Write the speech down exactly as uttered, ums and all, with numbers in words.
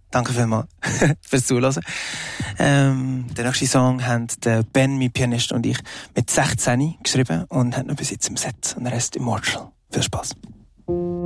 Danke vielmals fürs Zuhören. Ähm, den nächsten Song haben der Ben, mein Pianist, und ich mit sechzehn geschrieben und haben noch bis jetzt im Set und der Rest Immortal. Viel Spaß.